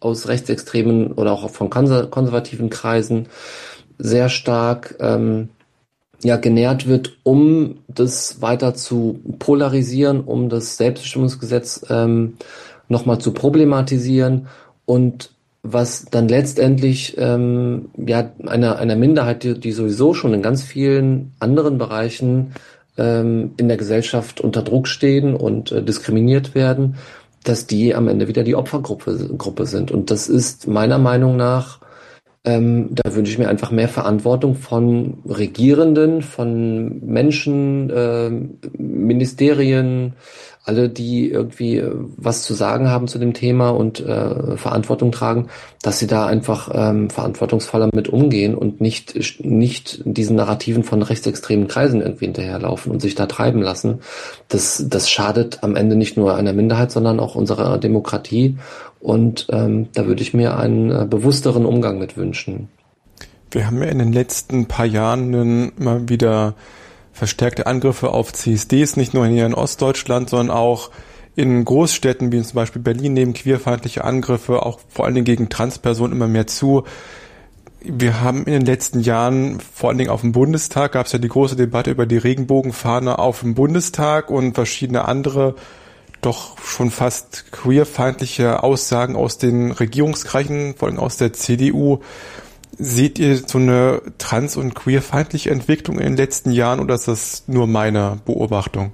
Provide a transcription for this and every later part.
aus rechtsextremen oder auch von konservativen Kreisen sehr stark genährt wird, um das weiter zu polarisieren, um das Selbstbestimmungsgesetz nochmal zu problematisieren und was dann letztendlich einer Minderheit, die sowieso schon in ganz vielen anderen Bereichen in der Gesellschaft unter Druck stehen und diskriminiert werden, dass die am Ende wieder die Opfergruppe sind. Und das ist meiner Meinung nach, da wünsche ich mir einfach mehr Verantwortung von Regierenden, von Menschen, Ministerien, alle, die irgendwie was zu sagen haben zu dem Thema und Verantwortung tragen, dass sie da einfach verantwortungsvoller mit umgehen und nicht diesen Narrativen von rechtsextremen Kreisen irgendwie hinterherlaufen und sich da treiben lassen. Das schadet am Ende nicht nur einer Minderheit, sondern auch unserer Demokratie. Und da würde ich mir einen bewussteren Umgang mit wünschen. Wir haben ja in den letzten paar Jahren immer wieder verstärkte Angriffe auf CSDs, nicht nur hier in Ostdeutschland, sondern auch in Großstädten wie zum Beispiel Berlin nehmen queerfeindliche Angriffe, auch vor allen Dingen gegen Transpersonen, immer mehr zu. Wir haben in den letzten Jahren, vor allen Dingen auf dem Bundestag, gab es ja die große Debatte über die Regenbogenfahne auf dem Bundestag und verschiedene andere doch schon fast queerfeindliche Aussagen aus den Regierungskreisen, vor allem aus der CDU. Seht ihr so eine trans- und queerfeindliche Entwicklung in den letzten Jahren oder ist das nur meine Beobachtung?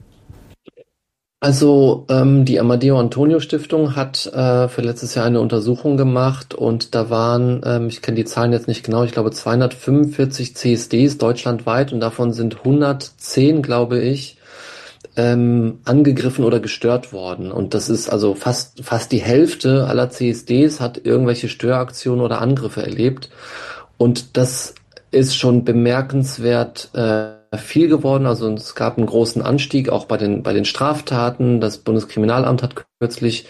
Also die Amadeo Antonio Stiftung hat für letztes Jahr eine Untersuchung gemacht und da waren, ich kenne die Zahlen jetzt nicht genau, ich glaube 245 CSDs deutschlandweit und davon sind 110, glaube ich, angegriffen oder gestört worden. Und das ist also fast die Hälfte aller CSDs hat irgendwelche Störaktionen oder Angriffe erlebt. Und das ist schon bemerkenswert viel geworden. Also es gab einen großen Anstieg auch bei den Straftaten. Das Bundeskriminalamt hat kürzlich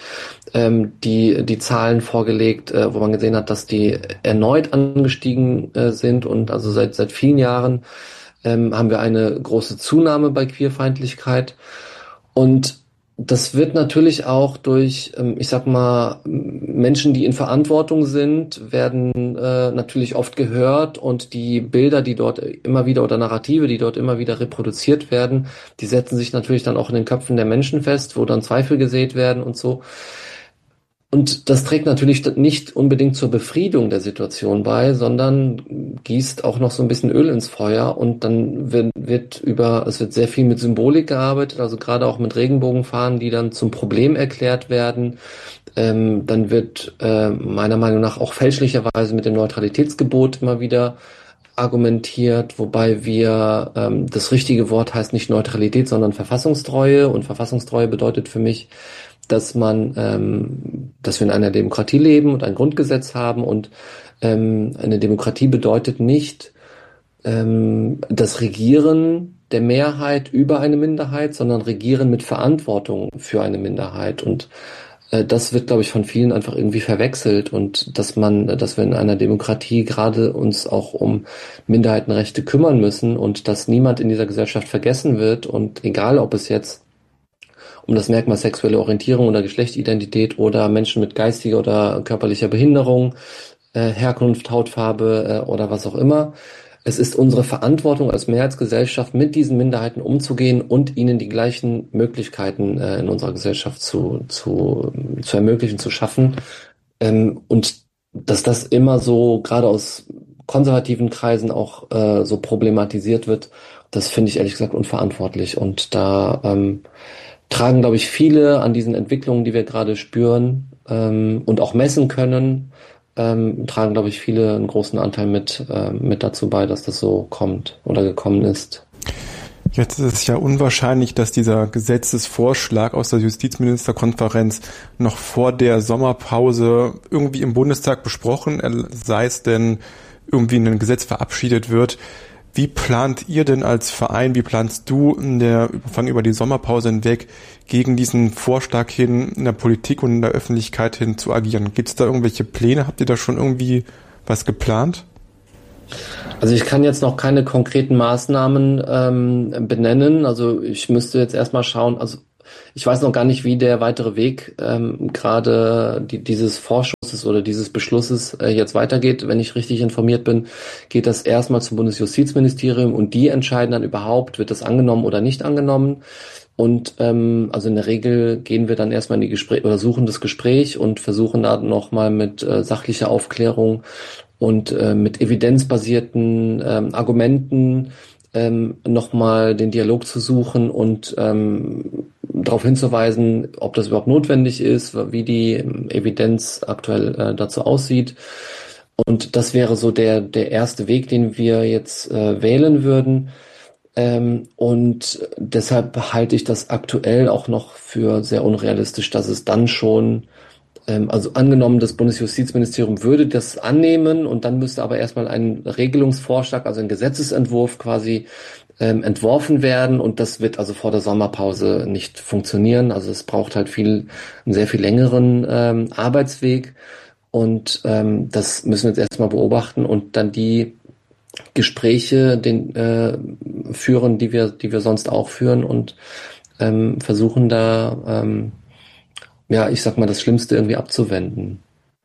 die Zahlen vorgelegt, wo man gesehen hat, dass die erneut angestiegen sind und also seit vielen Jahren haben wir eine große Zunahme bei Queerfeindlichkeit. Und das wird natürlich auch durch, ich sag mal, Menschen, die in Verantwortung sind, werden natürlich oft gehört und die Bilder, die dort immer wieder oder Narrative, die dort immer wieder reproduziert werden, die setzen sich natürlich dann auch in den Köpfen der Menschen fest, wo dann Zweifel gesät werden und so. Und das trägt natürlich nicht unbedingt zur Befriedung der Situation bei, sondern gießt auch noch so ein bisschen Öl ins Feuer und dann es wird sehr viel mit Symbolik gearbeitet, also gerade auch mit Regenbogenfahnen, die dann zum Problem erklärt werden. Dann wird meiner Meinung nach auch fälschlicherweise mit dem Neutralitätsgebot immer wieder argumentiert, wobei das richtige Wort heißt nicht Neutralität, sondern Verfassungstreue und Verfassungstreue bedeutet für mich, dass wir in einer Demokratie leben und ein Grundgesetz haben und eine Demokratie bedeutet nicht das Regieren der Mehrheit über eine Minderheit, sondern Regieren mit Verantwortung für eine Minderheit und das wird, glaube ich, von vielen einfach irgendwie verwechselt und dass wir in einer Demokratie gerade uns auch um Minderheitenrechte kümmern müssen und dass niemand in dieser Gesellschaft vergessen wird und egal, ob es jetzt um das Merkmal sexuelle Orientierung oder Geschlechtsidentität oder Menschen mit geistiger oder körperlicher Behinderung, Herkunft, Hautfarbe oder was auch immer. Es ist unsere Verantwortung als Mehrheitsgesellschaft, mit diesen Minderheiten umzugehen und ihnen die gleichen Möglichkeiten in unserer Gesellschaft zu ermöglichen, zu schaffen. Und dass das immer so, gerade aus konservativen Kreisen auch so problematisiert wird, das finde ich ehrlich gesagt unverantwortlich. Und da tragen, glaube ich, viele an diesen Entwicklungen, die wir gerade spüren und auch messen können, tragen, glaube ich, viele einen großen Anteil mit dazu bei, dass das so kommt oder gekommen ist. Jetzt ist es ja unwahrscheinlich, dass dieser Gesetzesvorschlag aus der Justizministerkonferenz noch vor der Sommerpause irgendwie im Bundestag besprochen, sei es denn irgendwie ein Gesetz verabschiedet wird. Wie plant ihr denn als Verein, wie planst du über die Sommerpause hinweg gegen diesen Vorschlag hin in der Politik und in der Öffentlichkeit hin zu agieren? Gibt es da irgendwelche Pläne? Habt ihr da schon irgendwie was geplant? Also ich kann jetzt noch keine konkreten Maßnahmen benennen. Also ich müsste jetzt erstmal schauen, also Ich weiß noch gar nicht, wie der weitere Weg gerade dieses Vorschusses oder dieses Beschlusses jetzt weitergeht. Wenn ich richtig informiert bin, geht das erstmal zum Bundesjustizministerium und die entscheiden dann überhaupt, wird das angenommen oder nicht angenommen. Und also in der Regel gehen wir dann erstmal in die Gespräche oder suchen das Gespräch und versuchen da nochmal mit sachlicher Aufklärung und mit evidenzbasierten Argumenten nochmal den Dialog zu suchen und darauf hinzuweisen, ob das überhaupt notwendig ist, wie die Evidenz aktuell dazu aussieht. Und das wäre so der erste Weg, den wir jetzt wählen würden. Und deshalb halte ich das aktuell auch noch für sehr unrealistisch, dass es dann schon, also angenommen, das Bundesjustizministerium würde das annehmen und dann müsste aber erstmal ein Regelungsvorschlag, also ein Gesetzesentwurf quasi entworfen werden und das wird also vor der Sommerpause nicht funktionieren. Also es braucht halt einen sehr viel längeren Arbeitsweg und das müssen wir jetzt erstmal beobachten und dann die Gespräche führen, die wir sonst auch führen und versuchen da, ich sag mal, das Schlimmste irgendwie abzuwenden.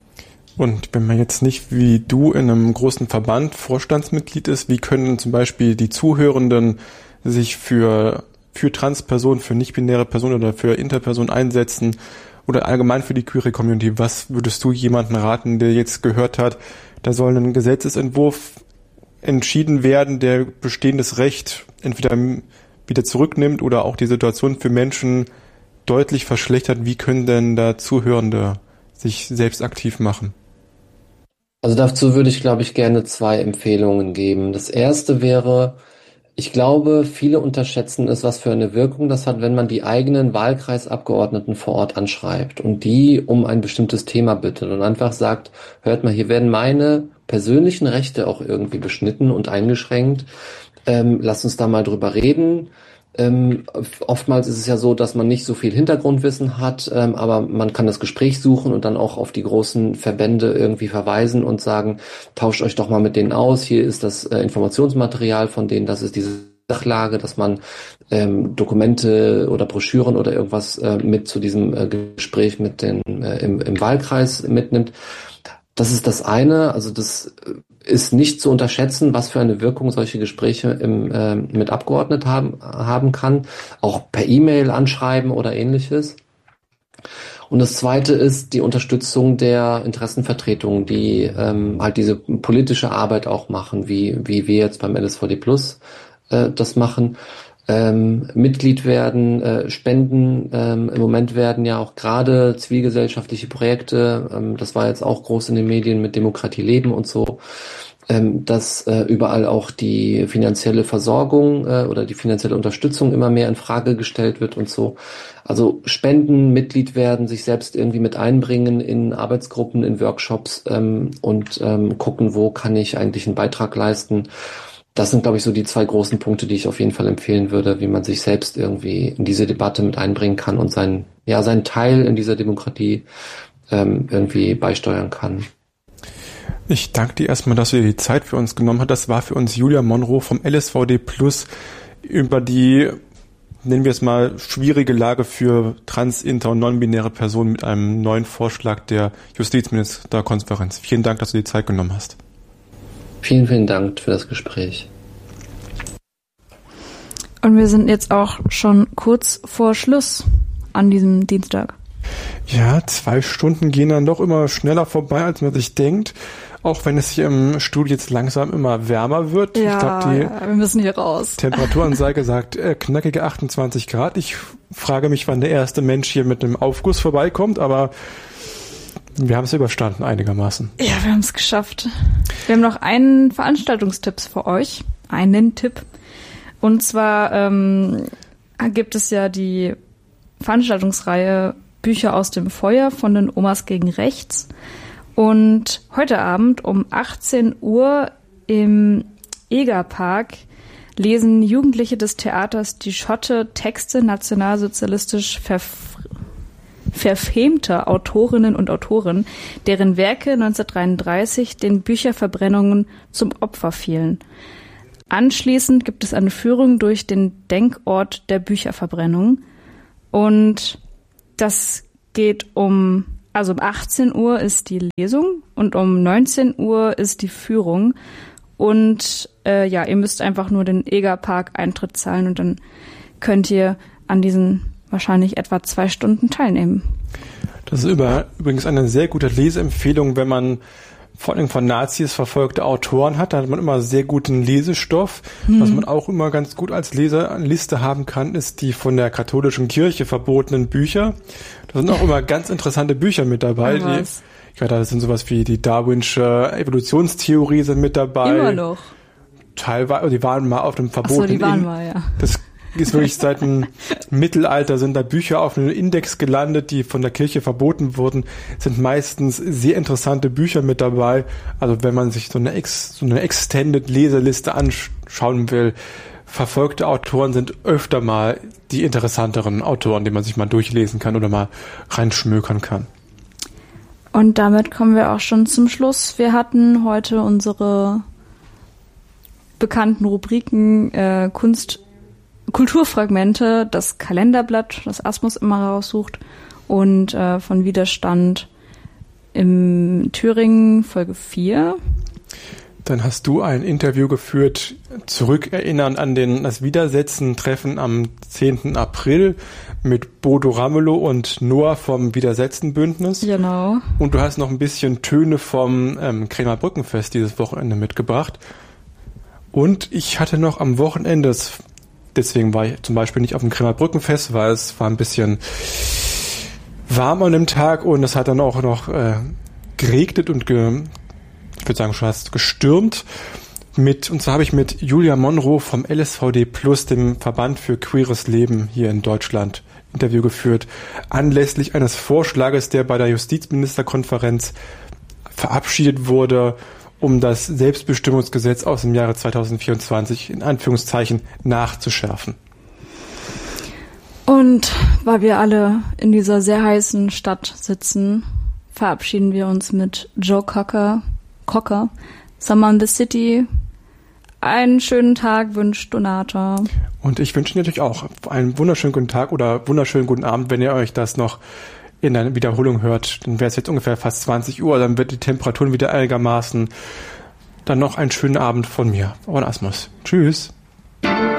Und wenn man jetzt nicht wie du in einem großen Verband Vorstandsmitglied ist, wie können zum Beispiel die Zuhörenden sich für Transpersonen, für nicht-binäre Personen oder für Interpersonen einsetzen oder allgemein für die queere Community? Was würdest du jemandem raten, der jetzt gehört hat, da soll ein Gesetzesentwurf entschieden werden, der bestehendes Recht entweder wieder zurücknimmt oder auch die Situation für Menschen deutlich verschlechtert? Wie können denn da Zuhörende sich selbst aktiv machen? Also dazu würde ich, glaube ich, gerne 2 Empfehlungen geben. Das erste wäre, ich glaube, viele unterschätzen es, was für eine Wirkung das hat, wenn man die eigenen Wahlkreisabgeordneten vor Ort anschreibt und die um ein bestimmtes Thema bittet und einfach sagt, hört mal, hier werden meine persönlichen Rechte auch irgendwie beschnitten und eingeschränkt. Lasst uns da mal drüber reden. Oftmals ist es ja so, dass man nicht so viel Hintergrundwissen hat, aber man kann das Gespräch suchen und dann auch auf die großen Verbände irgendwie verweisen und sagen, tauscht euch doch mal mit denen aus, hier ist das Informationsmaterial von denen, das ist diese Sachlage, dass man Dokumente oder Broschüren oder irgendwas mit zu diesem Gespräch mit im Wahlkreis mitnimmt. Das ist das eine, also das ist nicht zu unterschätzen, was für eine Wirkung solche Gespräche mit Abgeordneten haben kann, auch per E-Mail anschreiben oder ähnliches. Und das zweite ist die Unterstützung der Interessenvertretungen, die halt diese politische Arbeit auch machen, wie wir jetzt beim LSVD Plus das machen. Mitglied werden, Spenden. Im Moment werden ja auch gerade zivilgesellschaftliche Projekte, das war jetzt auch groß in den Medien mit Demokratie leben und so, dass überall auch die finanzielle Versorgung oder die finanzielle Unterstützung immer mehr in Frage gestellt wird und so. Also Spenden, Mitglied werden, sich selbst irgendwie mit einbringen in Arbeitsgruppen, in Workshops und gucken, wo kann ich eigentlich einen Beitrag leisten. Das sind, glaube ich, so die 2 großen Punkte, die ich auf jeden Fall empfehlen würde, wie man sich selbst irgendwie in diese Debatte mit einbringen kann und seinen Teil in dieser Demokratie irgendwie beisteuern kann. Ich danke dir erstmal, dass du dir die Zeit für uns genommen hast. Das war für uns Julia Monroe vom LSVD Plus über die, nennen wir es mal, schwierige Lage für trans-, inter- und non-binäre Personen mit einem neuen Vorschlag der Justizministerkonferenz. Vielen Dank, dass du dir die Zeit genommen hast. Vielen, vielen Dank für das Gespräch. Und wir sind jetzt auch schon kurz vor Schluss an diesem Dienstag. Ja, 2 Stunden gehen dann doch immer schneller vorbei, als man sich denkt. Auch wenn es hier im Studio jetzt langsam immer wärmer wird. Ja, ich glaube, wir müssen hier raus. Temperaturanzeige sagt knackige 28 Grad. Ich frage mich, wann der erste Mensch hier mit einem Aufguss vorbeikommt, aber wir haben es überstanden einigermaßen. Ja, wir haben es geschafft. Wir haben noch einen Veranstaltungstipp für euch. Einen Tipp. Und zwar gibt es ja die Veranstaltungsreihe Bücher aus dem Feuer von den Omas gegen Rechts. Und heute Abend um 18 Uhr im Egerpark lesen Jugendliche des Theaters Die Schotte Texte nationalsozialistisch verfemter Autorinnen und Autoren, deren Werke 1933 den Bücherverbrennungen zum Opfer fielen. Anschließend gibt es eine Führung durch den Denkort der Bücherverbrennung. Und das geht also um 18 Uhr ist die Lesung und um 19 Uhr ist die Führung. Und ihr müsst einfach nur den Egerpark-Eintritt zahlen und dann könnt ihr an diesen wahrscheinlich etwa 2 Stunden teilnehmen. Das ist übrigens eine sehr gute Leseempfehlung, wenn man vor allem von Nazis verfolgte Autoren hat. Da hat man immer sehr guten Lesestoff. Was man auch immer ganz gut als Leseliste haben kann, ist die von der katholischen Kirche verbotenen Bücher. Da sind auch immer ganz interessante Bücher mit dabei. Da sind sowas wie die Darwinsche Evolutionstheorie sind mit dabei. Immer noch. Teilweise, die waren mal auf dem verbotenen. Ach so, die waren mal, ja. Das ist wirklich seit dem Mittelalter sind da Bücher auf einem Index gelandet, die von der Kirche verboten wurden. Sind meistens sehr interessante Bücher mit dabei. Also wenn man sich so eine Extended Leseliste anschauen will, verfolgte Autoren sind öfter mal die interessanteren Autoren, die man sich mal durchlesen kann oder mal reinschmökern kann. Und damit kommen wir auch schon zum Schluss. Wir hatten heute unsere bekannten Rubriken Kulturfragmente, das Kalenderblatt, das Asmus immer raussucht, und von Widerstand im Thüringen Folge 4. Dann hast du ein Interview geführt, zurückerinnern an das Widersetzen-Treffen am 10. April mit Bodo Ramelow und Noah vom Widersetzen-Bündnis. Genau. Und du hast noch ein bisschen Töne vom Kremer Brückenfest dieses Wochenende mitgebracht. Und ich hatte noch am Wochenende, deswegen war ich zum Beispiel nicht auf dem Kremer Brückenfest, weil es war ein bisschen warm an dem Tag und es hat dann auch noch geregnet und ich würde sagen schon fast gestürmt. Und zwar habe ich mit Julia Monroe vom LSVD Plus, dem Verband für queeres Leben hier in Deutschland, Interview geführt, anlässlich eines Vorschlages, der bei der Justizministerkonferenz verabschiedet wurde, um das Selbstbestimmungsgesetz aus dem Jahre 2024 in Anführungszeichen nachzuschärfen. Und weil wir alle in dieser sehr heißen Stadt sitzen, verabschieden wir uns mit Joe Cocker, Summer in the City. Einen schönen Tag wünscht Donata. Und ich wünsche Ihnen natürlich auch einen wunderschönen guten Tag oder wunderschönen guten Abend, wenn ihr euch das noch in einer Wiederholung hört. Dann wäre es jetzt ungefähr fast 20 Uhr, dann wird die Temperaturen wieder einigermaßen. Dann noch einen schönen Abend von mir, Ron Asmus. Tschüss.